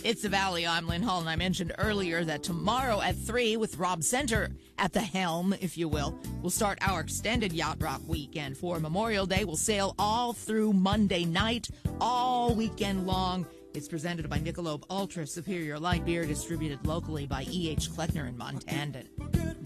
It's the Valley. I'm Lynn Hall, and I mentioned earlier that tomorrow at 3, with Rob Center at the helm, if you will, we'll start our extended Yacht Rock weekend. For Memorial Day, we'll sail all through Monday night, all weekend long. It's presented by Michelob Ultra Superior Light Beer, distributed locally by E.H. Kleckner in Montandon.